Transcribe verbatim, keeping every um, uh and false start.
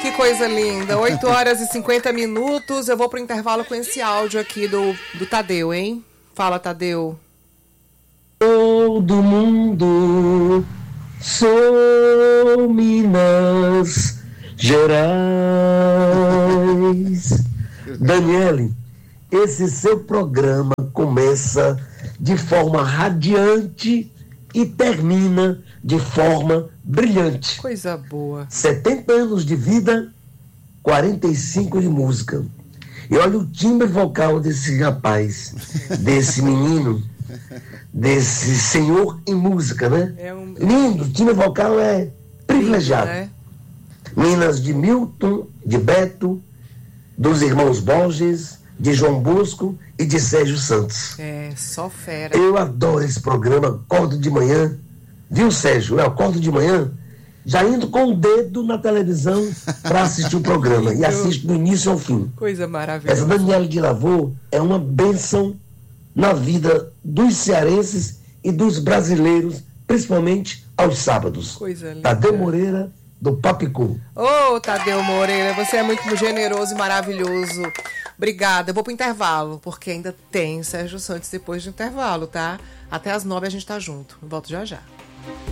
que coisa linda. oito horas e cinquenta minutos. Eu vou pro intervalo com esse áudio aqui do, do Tadeu, hein? Fala, Tadeu. Todo mundo, sou Minas Gerais. Daniele, esse seu programa começa de forma radiante e termina de forma brilhante. Coisa boa. setenta anos de vida, quarenta e cinco de música. E olha o timbre vocal desse rapaz, desse menino, desse senhor em música, né? É um... Lindo, o timbre vocal é privilegiado. É. Minas de Milton, de Beto, dos irmãos Borges, de João Bosco e de Sérgio Santos. É, só fera. Eu adoro esse programa, acordo de manhã. Viu, Sérgio? Eu acordo de manhã já indo com o dedo na televisão para assistir o programa. E assisto do início ao fim. Coisa maravilhosa. Essa Daniele de Lavô é uma bênção na vida dos cearenses e dos brasileiros, principalmente aos sábados. Coisa linda. Tadeu Moreira, do Papicu. Ô, oh, Tadeu Moreira, você é muito generoso e maravilhoso. Obrigada. Eu vou pro intervalo, porque ainda tem Sérgio Santos depois do intervalo, tá? Até as nove a gente tá junto. Eu volto já já.